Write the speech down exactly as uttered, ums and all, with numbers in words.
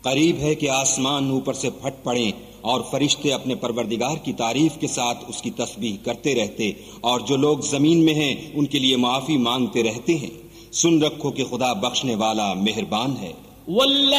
करीब है कि आसमान ऊपर से फट पड़े और फरिश्ते अपने परवरदिगार की तारीफ के साथ उसकी तस्बीह करते रहते, और जो लोग जमीन में हैं उनके लिए माफी मांगते रहते हैं। सुन रखो कि खुदा बख्शने वाला मेहरबान है।